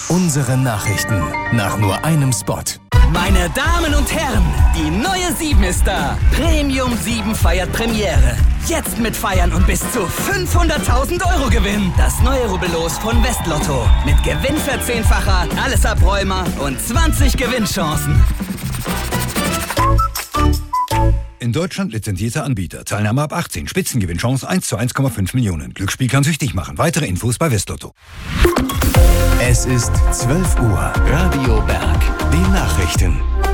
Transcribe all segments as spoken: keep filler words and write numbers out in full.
Unsere Nachrichten nach nur einem Spot. Meine Damen und Herren, die neue sieben ist da. Premium sieben feiert Premiere. Jetzt mit Feiern und bis zu fünfhunderttausend Euro Gewinn. Das neue Rubbellos von Westlotto. Mit Gewinnverzehnfacher, alles Abräumer und zwanzig Gewinnchancen. In Deutschland lizenzierter Anbieter. Teilnahme ab achtzehn. Spitzengewinnchance eins zu eins Komma fünf Millionen. Glücksspiel kann süchtig machen. Weitere Infos bei Westlotto. Es ist zwölf Uhr. Radio Berg. Die Nachrichten.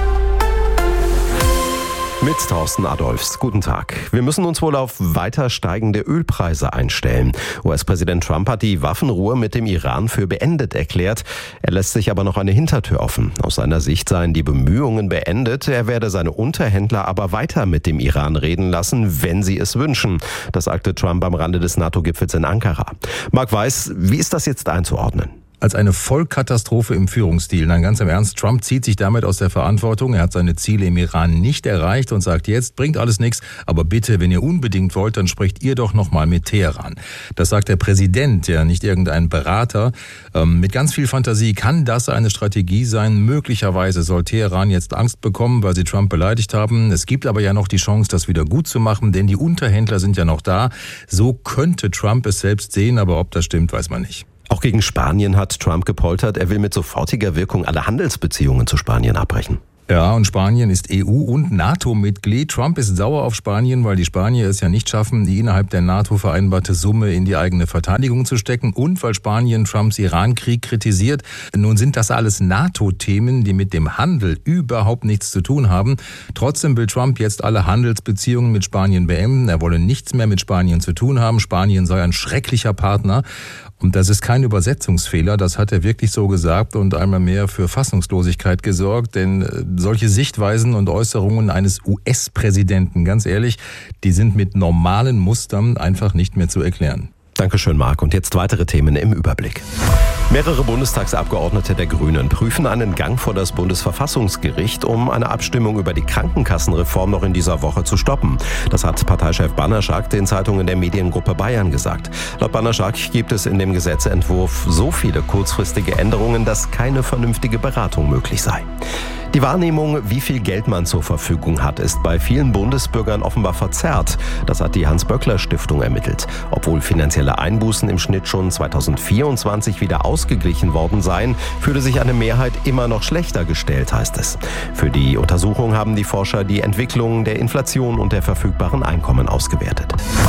Mit Thorsten Adolfs. Guten Tag. Wir müssen uns wohl auf weiter steigende Ölpreise einstellen. U S-Präsident Trump hat die Waffenruhe mit dem Iran für beendet erklärt. Er lässt sich aber noch eine Hintertür offen. Aus seiner Sicht seien die Bemühungen beendet. Er werde seine Unterhändler aber weiter mit dem Iran reden lassen, wenn sie es wünschen. Das sagte Trump am Rande des NATO-Gipfels in Ankara. Marc Weiß, wie ist das jetzt einzuordnen? Als eine Vollkatastrophe im Führungsstil. Nein, ganz im Ernst, Trump zieht sich damit aus der Verantwortung. Er hat seine Ziele im Iran nicht erreicht und sagt jetzt, bringt alles nichts, aber bitte, wenn ihr unbedingt wollt, dann sprecht ihr doch nochmal mit Teheran. Das sagt der Präsident, ja nicht irgendein Berater. Ähm, mit ganz viel Fantasie kann das eine Strategie sein. Möglicherweise soll Teheran jetzt Angst bekommen, weil sie Trump beleidigt haben. Es gibt aber ja noch die Chance, das wieder gut zu machen, denn die Unterhändler sind ja noch da. So könnte Trump es selbst sehen, aber ob das stimmt, weiß man nicht. Auch gegen Spanien hat Trump gepoltert. Er will mit sofortiger Wirkung alle Handelsbeziehungen zu Spanien abbrechen. Ja, und Spanien ist E U- und NATO-Mitglied. Trump ist sauer auf Spanien, weil die Spanier es ja nicht schaffen, die innerhalb der NATO vereinbarte Summe in die eigene Verteidigung zu stecken und weil Spanien Trumps Iran-Krieg kritisiert. Nun sind das alles NATO-Themen, die mit dem Handel überhaupt nichts zu tun haben. Trotzdem will Trump jetzt alle Handelsbeziehungen mit Spanien beenden. Er wolle nichts mehr mit Spanien zu tun haben. Spanien sei ein schrecklicher Partner. Und das ist kein Übersetzungsfehler, das hat er wirklich so gesagt und einmal mehr für Fassungslosigkeit gesorgt, denn solche Sichtweisen und Äußerungen eines U S-Präsidenten, ganz ehrlich, die sind mit normalen Mustern einfach nicht mehr zu erklären. Dankeschön, Marc. Und jetzt weitere Themen im Überblick. Mehrere Bundestagsabgeordnete der Grünen prüfen einen Gang vor das Bundesverfassungsgericht, um eine Abstimmung über die Krankenkassenreform noch in dieser Woche zu stoppen. Das hat Parteichef Bannerschak den Zeitungen der Mediengruppe Bayern gesagt. Laut Bannerschak gibt es in dem Gesetzentwurf so viele kurzfristige Änderungen, dass keine vernünftige Beratung möglich sei. Die Wahrnehmung, wie viel Geld man zur Verfügung hat, ist bei vielen Bundesbürgern offenbar verzerrt. Das hat die Hans-Böckler-Stiftung ermittelt. Obwohl finanzielle Einbußen im Schnitt schon zweitausendvierundzwanzig wieder ausgeglichen worden seien, fühle sich eine Mehrheit immer noch schlechter gestellt, heißt es. Für die Untersuchung haben die Forscher die Entwicklung der Inflation und der verfügbaren Einkommen ausgewertet.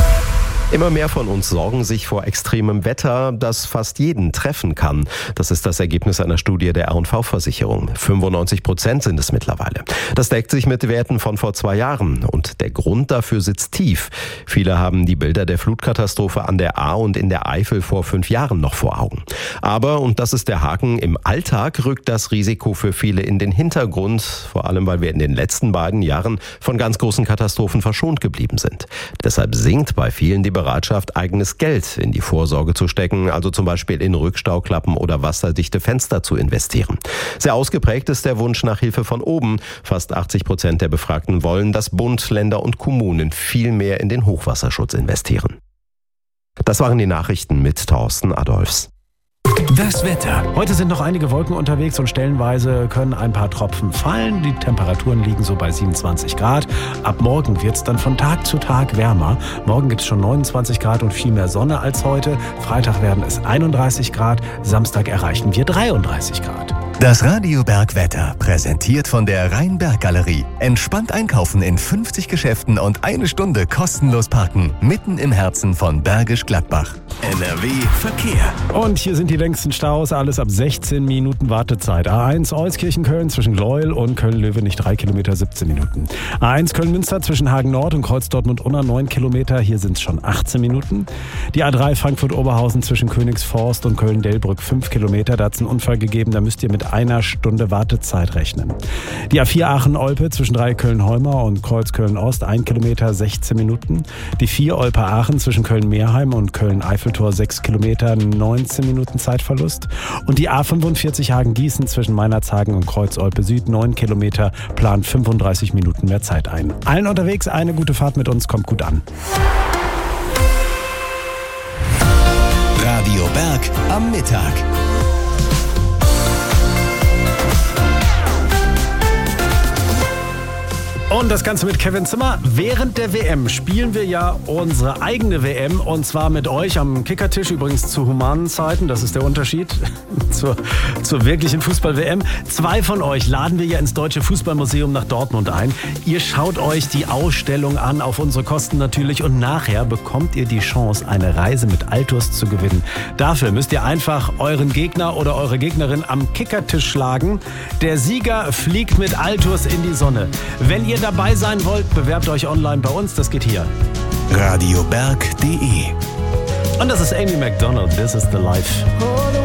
Immer mehr von uns sorgen sich vor extremem Wetter, das fast jeden treffen kann. Das ist das Ergebnis einer Studie der R und V-Versicherung. fünfundneunzig Prozent sind es mittlerweile. Das deckt sich mit Werten von vor zwei Jahren. Und der Grund dafür sitzt tief. Viele haben die Bilder der Flutkatastrophe an der Ahr und in der Eifel vor fünf Jahren noch vor Augen. Aber, und das ist der Haken, im Alltag rückt das Risiko für viele in den Hintergrund. Vor allem, weil wir in den letzten beiden Jahren von ganz großen Katastrophen verschont geblieben sind. Deshalb sinkt bei vielen die Bereitschaft, eigenes Geld in die Vorsorge zu stecken, also zum Beispiel in Rückstauklappen oder wasserdichte Fenster zu investieren. Sehr ausgeprägt ist der Wunsch nach Hilfe von oben. Fast achtzig Prozent der Befragten wollen, dass Bund, Länder und Kommunen viel mehr in den Hochwasserschutz investieren. Das waren die Nachrichten mit Thorsten Adolfs. Das Wetter. Heute sind noch einige Wolken unterwegs und stellenweise können ein paar Tropfen fallen. Die Temperaturen liegen so bei siebenundzwanzig Grad. Ab morgen wird es dann von Tag zu Tag wärmer. Morgen gibt es schon neunundzwanzig Grad und viel mehr Sonne als heute. Freitag werden es einunddreißig Grad. Samstag erreichen wir dreiunddreißig Grad. Das Radio Berg Wetter, präsentiert von der Rhein-Berg-Galerie. Entspannt einkaufen in fünfzig Geschäften und eine Stunde kostenlos parken. Mitten im Herzen von Bergisch Gladbach. N R W Verkehr. Und hier sind die längsten Staus, alles ab sechzehn Minuten Wartezeit. A eins Euskirchen-Köln zwischen Gleuel und Köln-Löwenich drei Kilometer, siebzehn Minuten. A eins Köln-Münster zwischen Hagen-Nord und Kreuz-Dortmund-Unna neun Kilometer, hier sind es schon achtzehn Minuten. Die A drei Frankfurt-Oberhausen zwischen Königsforst und Köln-Delbrück fünf Kilometer, da hat es einen Unfall gegeben, da müsst ihr mit einer Stunde Wartezeit rechnen. Die A vier Aachen-Olpe zwischen Dreieck-Köln-Holmer und Kreuz-Köln-Ost ein Kilometer, sechzehn Minuten. Die vier Olpe-Aachen zwischen Köln-Meerheim und Köln-Eiffeltor sechs Kilometer, neunzehn Minuten Zeitverlust. Und die A fünfundvierzig Hagen-Gießen zwischen Meinerzhagen und Kreuz-Olpe Süd neun Kilometer, plant fünfunddreißig Minuten mehr Zeit ein. Allen unterwegs eine gute Fahrt mit uns, kommt gut an. Radio Berg am Mittag. Und das Ganze mit Kevin Zimmer. Während der W M spielen wir ja unsere eigene W M und zwar mit euch am Kickertisch, übrigens zu humanen Zeiten. Das ist der Unterschied zur, zur wirklichen Fußball-W M. Zwei von euch laden wir ja ins Deutsche Fußballmuseum nach Dortmund ein. Ihr schaut euch die Ausstellung an, auf unsere Kosten natürlich, und nachher bekommt ihr die Chance, eine Reise mit Altus zu gewinnen. Dafür müsst ihr einfach euren Gegner oder eure Gegnerin am Kickertisch schlagen. Der Sieger fliegt mit Altus in die Sonne. Wenn ihr dabei sein wollt, bewerbt euch online bei uns. Das geht hier. radioberg punkt de. Und das ist Amy Macdonald. This is the life.